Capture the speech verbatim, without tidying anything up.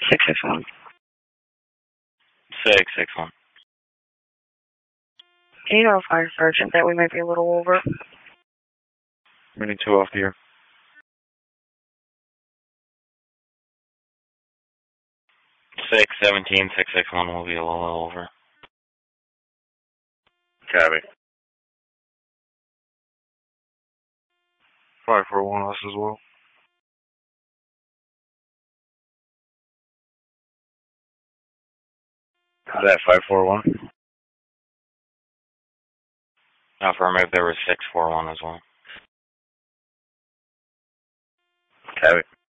six six one. six six one. Can you notify Sergeant that we might be a little over? We need two off here. six seventeen, six six one will be a little over. Copy. five four one us as well. Is that five four one? Affirmative, there was six four one as well. Copy.